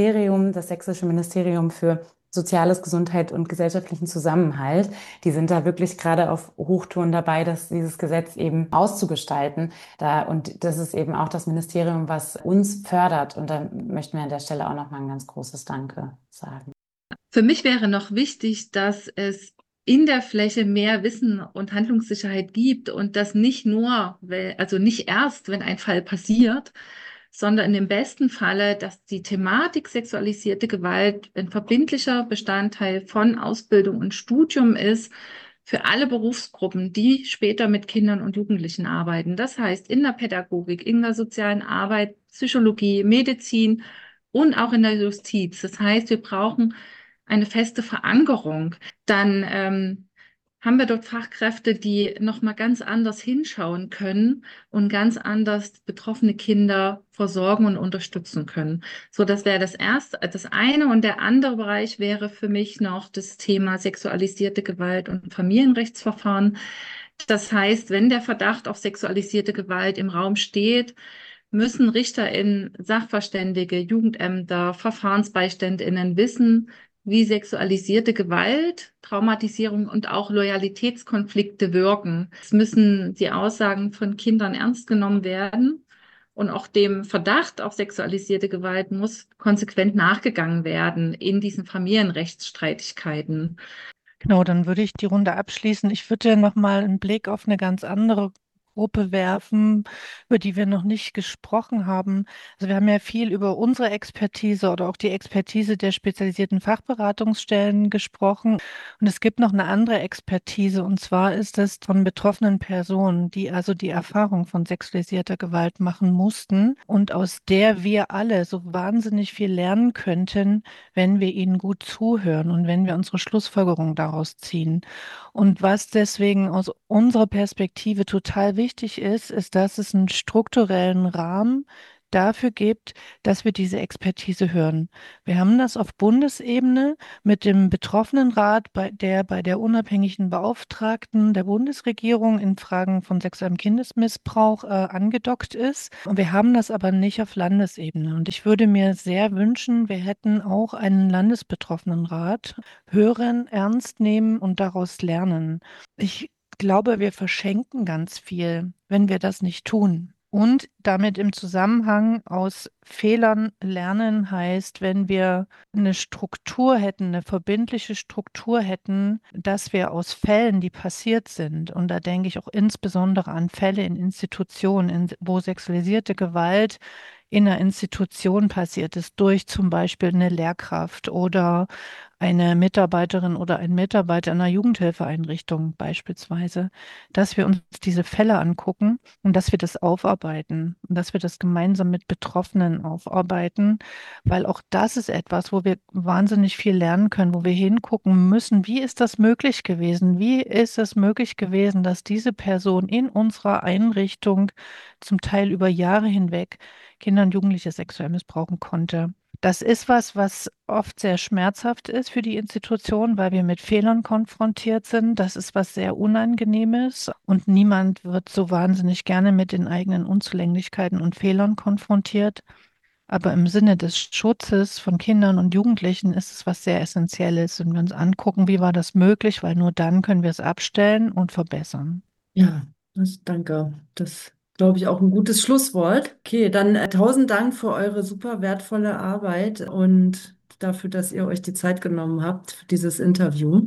D: das sächsische Ministerium für Soziales, Gesundheit und gesellschaftlichen Zusammenhalt, die sind da wirklich gerade auf Hochtouren dabei, dieses Gesetz eben auszugestalten. Und das ist eben auch das Ministerium, was uns fördert. Und da möchten wir an der Stelle auch nochmal ein ganz großes Danke sagen.
E: Für mich wäre noch wichtig, dass es in der Fläche mehr Wissen und Handlungssicherheit gibt und das nicht nur, also nicht erst, wenn ein Fall passiert, sondern im besten Falle, dass die Thematik sexualisierte Gewalt ein verbindlicher Bestandteil von Ausbildung und Studium ist für alle Berufsgruppen, die später mit Kindern und Jugendlichen arbeiten. Das heißt, in der Pädagogik, in der sozialen Arbeit, Psychologie, Medizin und auch in der Justiz. Das heißt, wir brauchen eine feste Verankerung. Dann haben wir dort Fachkräfte, die nochmal ganz anders hinschauen können und ganz anders betroffene Kinder versorgen und unterstützen können. So, das wäre das erste, das eine. Und der andere Bereich wäre für mich noch das Thema sexualisierte Gewalt und Familienrechtsverfahren. Das heißt, wenn der Verdacht auf sexualisierte Gewalt im Raum steht, müssen RichterInnen, Sachverständige, Jugendämter, Verfahrensbeiständinnen wissen, wie sexualisierte Gewalt, Traumatisierung und auch Loyalitätskonflikte wirken. Es müssen die Aussagen von Kindern ernst genommen werden und auch dem Verdacht auf sexualisierte Gewalt muss konsequent nachgegangen werden in diesen Familienrechtsstreitigkeiten.
B: Genau, dann würde ich die Runde abschließen. Ich würde noch mal einen Blick auf eine ganz andere Gruppe werfen, über die wir noch nicht gesprochen haben. Also wir haben ja viel über unsere Expertise oder auch die Expertise der spezialisierten Fachberatungsstellen gesprochen. Und es gibt noch eine andere Expertise, und zwar ist es von betroffenen Personen, die also die Erfahrung von sexualisierter Gewalt machen mussten und aus der wir alle so wahnsinnig viel lernen könnten, wenn wir ihnen gut zuhören und wenn wir unsere Schlussfolgerungen daraus ziehen. Und was deswegen aus unserer Perspektive total wichtig ist, ist, dass es einen strukturellen Rahmen dafür gibt, dass wir diese Expertise hören. Wir haben das auf Bundesebene mit dem Betroffenenrat, der bei der unabhängigen Beauftragten der Bundesregierung in Fragen von sexuellem Kindesmissbrauch angedockt ist. Und wir haben das aber nicht auf Landesebene. Und ich würde mir sehr wünschen, wir hätten auch einen Landesbetroffenenrat. Hören, ernst nehmen und daraus lernen. Ich glaube, wir verschenken ganz viel, wenn wir das nicht tun. Und damit im Zusammenhang aus Fehlern lernen heißt, wenn wir eine Struktur hätten, eine verbindliche Struktur hätten, dass wir aus Fällen, die passiert sind, und da denke ich auch insbesondere an Fälle in Institutionen, wo sexualisierte Gewalt in einer Institution passiert ist, durch zum Beispiel eine Lehrkraft oder eine Mitarbeiterin oder ein Mitarbeiter einer Jugendhilfeeinrichtung beispielsweise, dass wir uns diese Fälle angucken und dass wir das aufarbeiten und dass wir das gemeinsam mit Betroffenen aufarbeiten, weil auch das ist etwas, wo wir wahnsinnig viel lernen können, wo wir hingucken müssen, wie ist das möglich gewesen? Wie ist es möglich gewesen, dass diese Person in unserer Einrichtung zum Teil über Jahre hinweg Kinder und Jugendliche sexuell missbrauchen konnte? Das ist was oft sehr schmerzhaft ist für die Institution, weil wir mit Fehlern konfrontiert sind. Das ist was sehr Unangenehmes und niemand wird so wahnsinnig gerne mit den eigenen Unzulänglichkeiten und Fehlern konfrontiert. Aber im Sinne des Schutzes von Kindern und Jugendlichen ist es was sehr Essentielles. Und wir uns angucken, wie war das möglich, weil nur dann können wir es abstellen und verbessern.
C: Ja, danke. Das glaube ich auch ein gutes Schlusswort. Okay, dann tausend Dank für eure super wertvolle Arbeit und dafür, dass ihr euch die Zeit genommen habt für dieses Interview.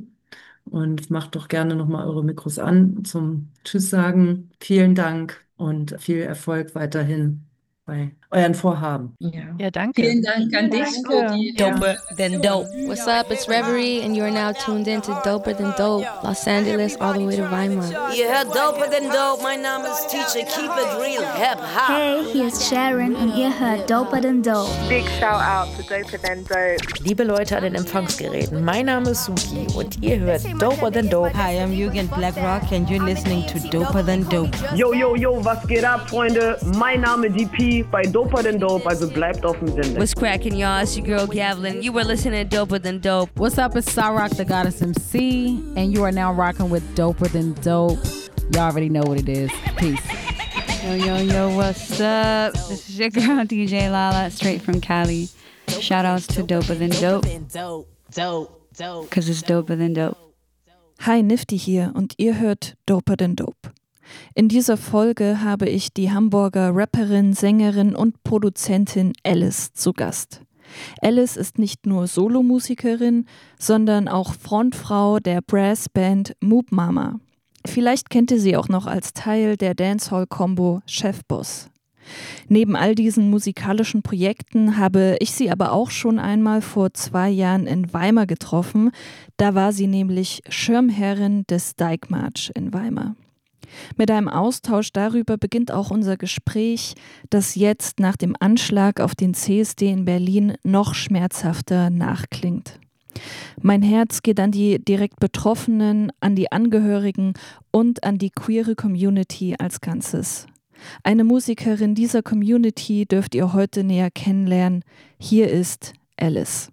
C: Und macht doch gerne nochmal eure Mikros an zum Tschüss sagen. Vielen Dank und viel Erfolg weiterhin bei euren Vorhaben.
B: Ja, danke.
E: Vielen Dank an dich, Frudi.
F: Doper than dope.
G: What's up? It's Reverie, and you're now tuned in to Doper Than Dope, Los Angeles, all the way to Weimar.
F: Yeah, doper than dope. Mein Name ist Teacher. Keep it real, hip hop.
H: Hey, hier ist Sharon und ihr hört Doper Than Dope.
I: Big shout out to Doper Than Dope.
F: Liebe Leute an den Empfangsgeräten, mein Name ist Suki und ihr hört Doper Than Dope.
J: Hi, I'm Jürgen Blackrock and you're listening to Doper Than Dope.
I: Yo, yo, yo, was geht ab, Freunde? Mein Name DP bei Doper Than Dope, also bleibt auf dem Sender.
J: What's cracking, y'all? It's your girl Gavlin. You were listening to Doper Than Dope.
K: What's up? It's Cyrock, the Goddess MC, and you are now rocking with Doper Than Dope. Y'all already know what it is. Peace.
L: Yo, yo, yo, what's up? This is your girl DJ Lala, straight from Cali. Shout outs to Doper Than Dope. Cause it's Doper Than Dope.
M: Hi, Nifty hier und ihr hört Doper Than Dope. In dieser Folge habe ich die Hamburger Rapperin, Sängerin und Produzentin Alice zu Gast. Alice ist nicht nur Solomusikerin, sondern auch Frontfrau der Brassband Moop Mama. Vielleicht kennt ihr sie auch noch als Teil der Dancehall-Combo Chef Boss. Neben all diesen musikalischen Projekten habe ich sie aber auch schon einmal vor 2 Jahren in Weimar getroffen. Da war sie nämlich Schirmherrin des Dijkmarsch in Weimar. Mit einem Austausch darüber beginnt auch unser Gespräch, das jetzt nach dem Anschlag auf den CSD in Berlin noch schmerzhafter nachklingt. Mein Herz geht an die direkt Betroffenen, an die Angehörigen und an die queere Community als Ganzes. Eine Musikerin dieser Community dürft ihr heute näher kennenlernen. Hier ist Alice.